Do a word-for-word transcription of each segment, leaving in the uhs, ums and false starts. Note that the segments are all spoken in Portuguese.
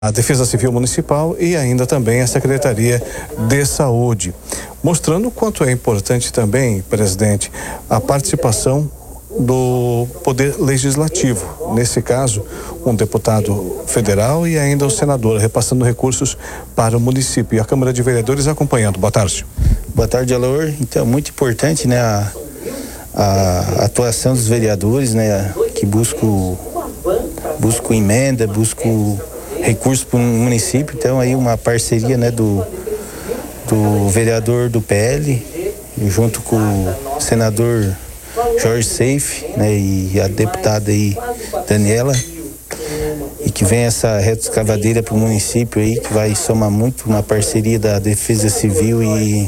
a Defesa Civil Municipal e ainda também a Secretaria de Saúde, mostrando o quanto é importante também, presidente, a participação do Poder Legislativo, nesse caso, um deputado federal e ainda o senador, repassando recursos para o município e a Câmara de Vereadores acompanhando. Boa tarde. Boa tarde, Alaor. Então, muito importante, né, a, a atuação dos vereadores, né, que buscam, buscam emenda, buscam recursos para o município. Então, aí uma parceria, né, do, do vereador do P L, junto com o senador Jorge Seife, né, e a deputada aí, Daniela, e que vem essa retroescavadeira para o município aí, que vai somar muito uma parceria da Defesa Civil e,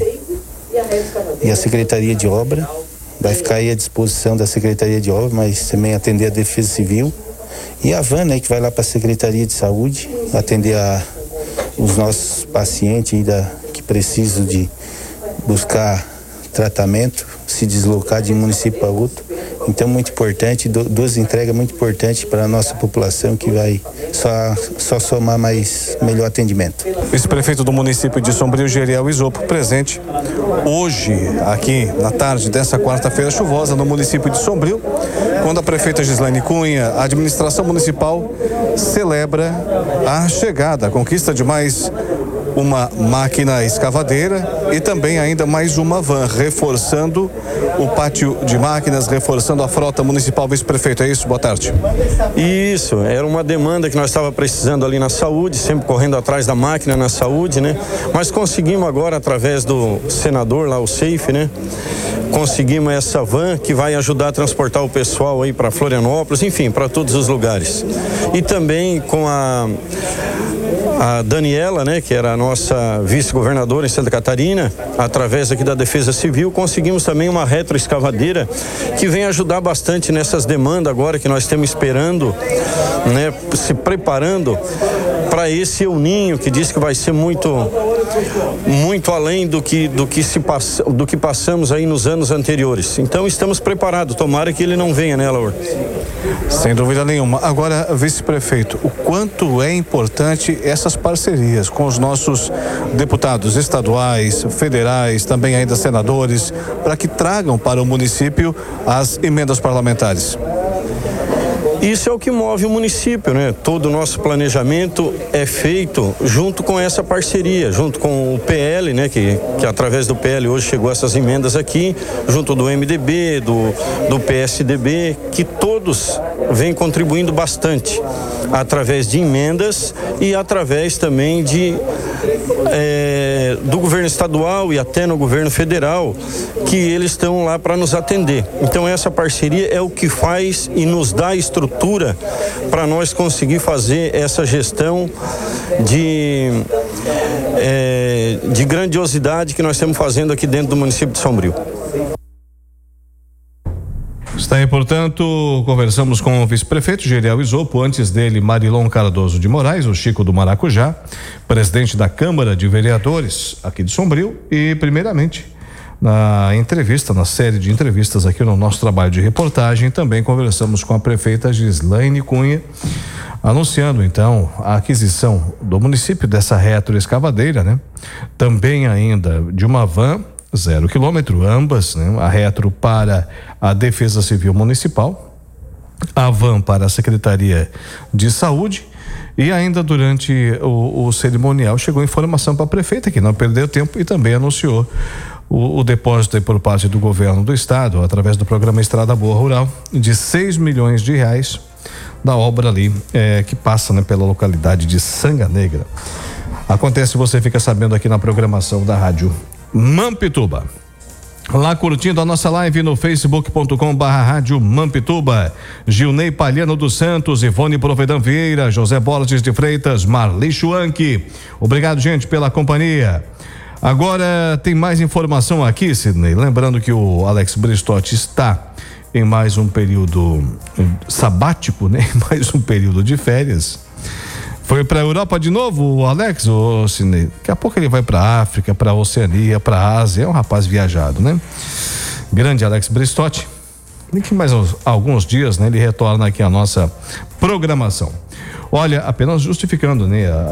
e a Secretaria de Obra. Vai ficar aí à disposição da Secretaria de Obra, mas também atender a Defesa Civil. E a van, né, que vai lá para a Secretaria de Saúde, atender a, os nossos pacientes aí da, que precisam de buscar tratamento, se deslocar de um município para outro. Então, muito importante, do, duas entregas muito importantes para a nossa população, que vai só, só somar mais, melhor atendimento. Vice-prefeito do município de Sombrio, Geriel Isopo, presente hoje, aqui na tarde dessa quarta-feira chuvosa, no município de Sombrio, quando a prefeita Gislaine Cunha, a administração municipal, celebra a chegada, a conquista de mais uma máquina escavadeira e também ainda mais uma van, reforçando o pátio de máquinas, reforçando a frota municipal. Vice-prefeito, é isso? Boa tarde. Isso, era uma demanda que nós estávamos precisando ali na saúde, sempre correndo atrás da máquina na saúde, né? Mas conseguimos agora, através do senador lá, o Seife, né? Conseguimos essa van que vai ajudar a transportar o pessoal aí para Florianópolis, enfim, para todos os lugares. E também com a A Daniela, né, que era a nossa vice-governadora em Santa Catarina, através aqui da Defesa Civil, conseguimos também uma retroescavadeira que vem ajudar bastante nessas demandas agora que nós estamos esperando, né, se preparando para esse El Ninho, que diz que vai ser muito muito além do que do que se passa, do que passamos aí nos anos anteriores. Então estamos preparados, tomara que ele não venha, né, Laura? Sem dúvida nenhuma. Agora, vice-prefeito, o quanto é importante essas parcerias com os nossos deputados estaduais, federais, também ainda senadores, para que tragam para o município as emendas parlamentares? Isso é o que move o município, né? Todo o nosso planejamento é feito junto com essa parceria, junto com o P L, né? Que, que através do P L hoje chegou essas emendas aqui, junto do M D B, do, do P S D B, que todos vêm contribuindo bastante através de emendas e através também de é, do governo estadual e até no governo federal, que eles estão lá para nos atender. Então essa parceria é o que faz e nos dá estrutura para nós conseguir fazer essa gestão de, é, de grandiosidade que nós estamos fazendo aqui dentro do município de Sombrio. Está aí, portanto, conversamos com o vice-prefeito Geriel Isopo, antes dele Marilon Cardoso de Moraes, o Chico do Maracujá, presidente da Câmara de Vereadores aqui de Sombrio, e primeiramente na entrevista, na série de entrevistas aqui no nosso trabalho de reportagem, também conversamos com a prefeita Gislaine Cunha, anunciando então a aquisição do município dessa retroescavadeira, né? Também ainda de uma van zero quilômetro, ambas, né? A retro para a Defesa Civil Municipal, a van para a Secretaria de Saúde. E ainda durante o, o cerimonial chegou informação para a prefeita, que não perdeu tempo, e também anunciou o, o depósito aí por parte do governo do estado, através do programa Estrada Boa Rural, de seis milhões de reais da obra ali é, que passa, né, pela localidade de Sanga Negra. Acontece, você fica sabendo aqui na programação da Rádio Mampituba. Lá curtindo a nossa live no facebook ponto com barra rádio Mampituba. Gilney Palhano dos Santos, Ivone Provedão Vieira, José Borges de Freitas, Marley Schwank. Obrigado, gente, pela companhia. Agora tem mais informação aqui, Sidney. Lembrando que o Alex Bristotti está em mais um período sabático, né? Mais um período de férias. Foi para a Europa de novo, o Alex, o Sidney? Daqui a pouco ele vai para a África, para a Oceania, para a Ásia. É um rapaz viajado, né? Grande Alex Bristotti. Daqui mais alguns dias, né? Ele retorna aqui à nossa programação. Olha, apenas justificando, né,